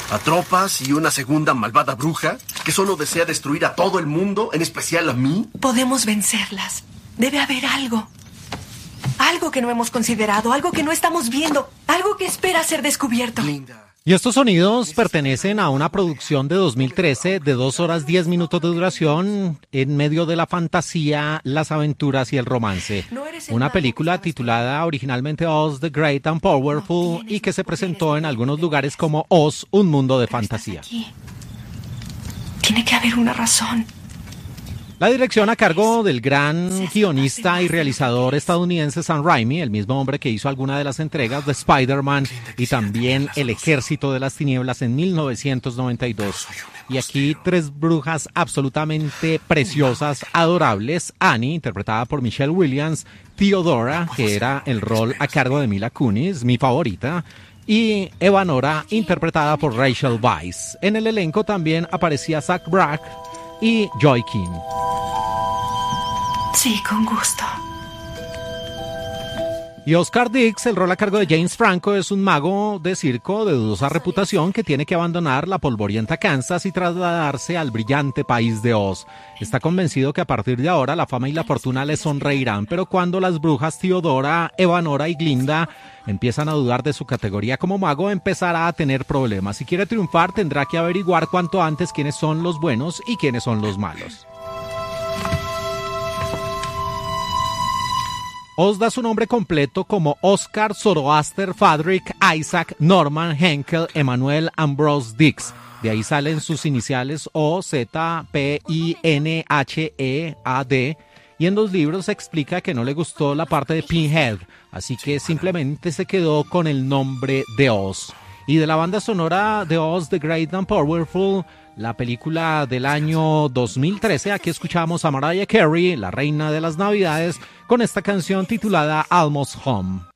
a tropas y una segunda malvada bruja que solo desea destruir a todo el mundo, en especial a mí. Podemos vencerlas. Debe haber algo. Algo que no hemos considerado, algo que no estamos viendo, algo que espera ser descubierto. Linda. Y estos sonidos pertenecen a una producción de 2013 de 2 horas 10 minutos de duración en medio de la fantasía, las aventuras y el romance. Una película titulada originalmente Oz the Great and Powerful y que se presentó en algunos lugares como Oz, un mundo de fantasía. Tiene que haber una razón. La dirección a cargo del gran guionista y realizador estadounidense Sam Raimi, el mismo hombre que hizo alguna de las entregas de Spider-Man y también El Ejército de las Tinieblas en 1992. Y aquí 3 brujas absolutamente preciosas, adorables. Annie, interpretada por Michelle Williams, Theodora, que era el rol a cargo de Mila Kunis, mi favorita, y Evanora, interpretada por Rachel Weisz. En el elenco también aparecía Zach Braff y Joy King. Sí, con gusto. Y Oscar Dix, el rol a cargo de James Franco, es un mago de circo de dudosa reputación que tiene que abandonar la polvorienta Kansas y trasladarse al brillante país de Oz. Está convencido que a partir de ahora la fama y la fortuna le sonreirán, pero cuando las brujas Theodora, Evanora y Glinda empiezan a dudar de su categoría como mago, empezará a tener problemas. Si quiere triunfar, tendrá que averiguar cuanto antes quiénes son los buenos y quiénes son los malos. Oz da su nombre completo como Oscar Zoroaster Fadrick Isaac Norman Henkel Emanuel Ambrose Dix. De ahí salen sus iniciales OZPINHEAD. Y en los libros se explica que no le gustó la parte de Pinhead, así que simplemente se quedó con el nombre de Oz. Y de la banda sonora de Oz the Great and Powerful, la película del año 2013, aquí escuchamos a Mariah Carey, la reina de las navidades, con esta canción titulada Almost Home.